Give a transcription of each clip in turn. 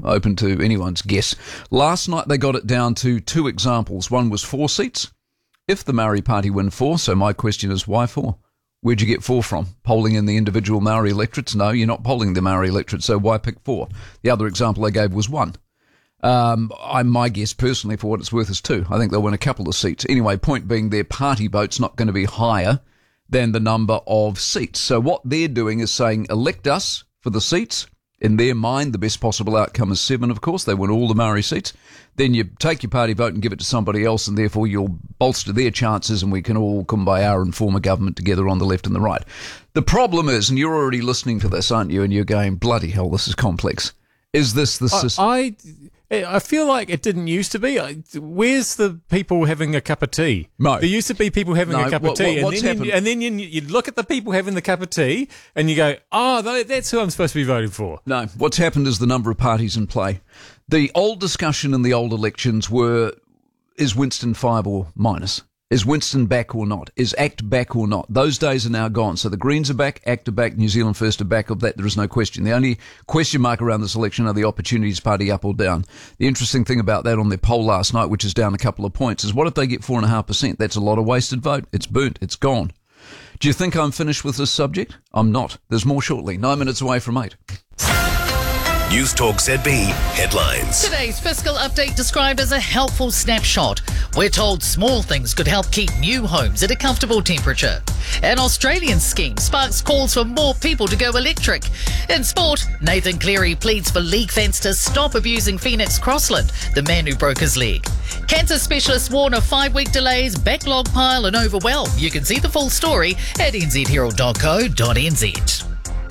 open to anyone's guess. Last night they got it down to 2 examples. One was 4 seats. If the Maori Party win 4, so my question is, why 4? Where'd you get 4 from? Polling in the individual Maori electorates? No, you're not polling the Maori electorate, so why pick 4? The other example I gave was 1. My guess personally, for what it's worth, is 2. I think they'll win a couple of seats. Anyway, point being, their party vote's not going to be higher than the number of seats. So what they're doing is saying, elect us for the seats. In their mind, the best possible outcome is 7, of course. They win all the Maori seats. Then you take your party vote and give it to somebody else, and therefore you'll bolster their chances, and we can all kumbaya and form a government together on the left and the right. The problem is, and you're already listening to this, aren't you, and you're going, bloody hell, this is complex. Is this the system? I feel like it didn't used to be. Where's the people having a cup of tea? No. There used to be people having a cup of tea. And then you look at the people having the cup of tea and you go, that's who I'm supposed to be voting for. No, what's happened is the number of parties in play. The old discussion in the old elections is Winston 5 or minus? Is Winston back or not? Is ACT back or not? Those days are now gone. So the Greens are back, ACT are back, New Zealand First are back. Of that, there is no question. The only question mark around this election are the Opportunities Party up or down. The interesting thing about that on their poll last night, which is down a couple of points, is what if they get 4.5%? That's a lot of wasted vote. It's burnt. It's gone. Do you think I'm finished with this subject? I'm not. There's more shortly. 9 minutes away from 8. News Talk ZB headlines. Today's fiscal update described as a helpful snapshot. We're told small things could help keep new homes at a comfortable temperature. An Australian scheme sparks calls for more people to go electric. In sport, Nathan Cleary pleads for league fans to stop abusing Phoenix Crossland, the man who broke his leg. Cancer specialists warn of 5-week delays, backlog pile and overwhelm. You can see the full story at nzherald.co.nz.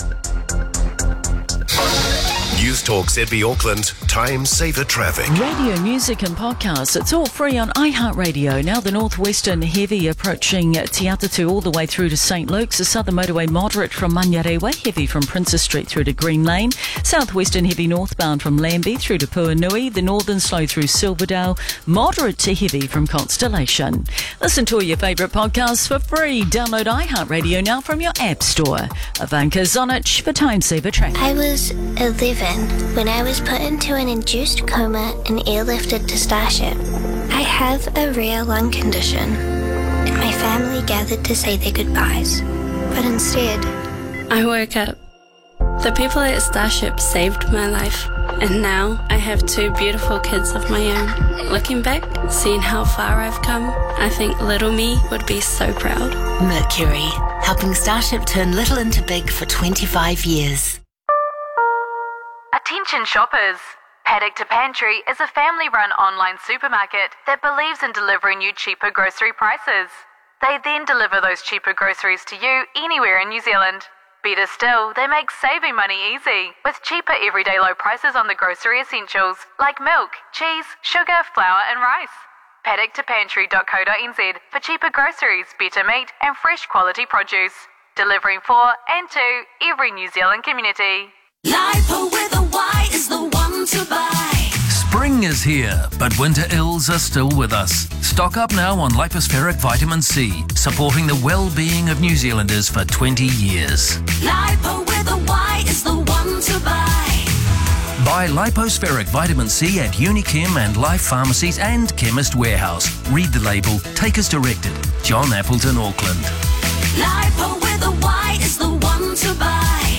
News Talk ZB Auckland, time saver traffic. Radio, music and podcasts, it's all free on iHeartRadio. Now the northwestern heavy approaching Te Atatu all the way through to St Luke's. The southern motorway moderate from Manurewa, heavy from Princess Street through to Green Lane. Southwestern heavy northbound from Lambie through to Puanui. The northern slow through Silverdale, moderate to heavy from Constellation. Listen to all your favourite podcasts for free. Download iHeartRadio now from your app store. Ivanka Zonich for time saver traffic. I was 11 when I was put into an induced coma and airlifted to Starship. I have a rare lung condition, and my family gathered to say their goodbyes. But instead, I woke up. The people at Starship saved my life, and now I have 2 beautiful kids of my own. Looking back, seeing how far I've come, I think little me would be so proud. Mercury, helping Starship turn little into big for 25 years. Attention shoppers! Paddock to Pantry is a family-run online supermarket that believes in delivering you cheaper grocery prices. They then deliver those cheaper groceries to you anywhere in New Zealand. Better still, they make saving money easy, with cheaper everyday low prices on the grocery essentials like milk, cheese, sugar, flour and rice. Paddock2pantry.co.nz for cheaper groceries, better meat and fresh quality produce. Delivering for and to every New Zealand community. Lipo with a Y is the one to buy. Spring is here, but winter ills are still with us. Stock up now on Lipospheric Vitamin C, supporting the well-being of New Zealanders for 20 years. Lipo with a Y is the one to buy. Buy Lipospheric Vitamin C at Unichem and Life Pharmacies and Chemist Warehouse. Read the label, take as directed. John Appleton, Auckland. Lipo with a Y is the one to buy.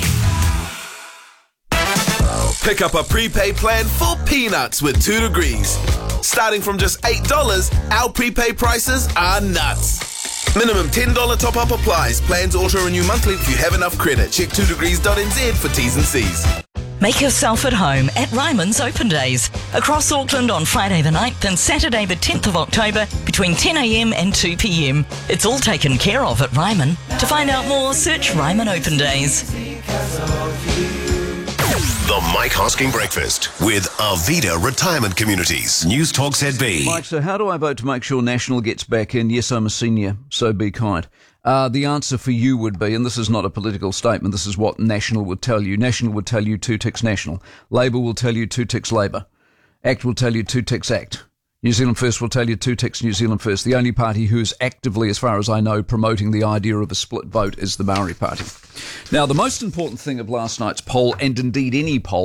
Pick up a prepaid plan for peanuts with 2 Degrees. Starting from just $8, our prepaid prices are nuts. Minimum $10 top-up applies. Plans auto-renew monthly if you have enough credit. Check 2degrees.nz for T's and C's. Make yourself at home at Ryman's Open Days. Across Auckland on Friday the 9th and Saturday the 10th of October between 10am and 2pm. It's all taken care of at Ryman. To find out more, search Ryman Open Days. The Mike Hosking Breakfast with Arvida Retirement Communities. News Talk ZB. Mike, so how do I vote to make sure National gets back in? Yes, I'm a senior, so be kind. The answer for you would be, and this is not a political statement, this is what National would tell you. National would tell you 2 ticks National. Labour will tell you 2 ticks Labour. ACT will tell you 2 ticks ACT. New Zealand First will tell you 2 ticks New Zealand First. The only party who is actively, as far as I know, promoting the idea of a split vote is the Maori Party. Now, the most important thing of last night's poll, and indeed any poll,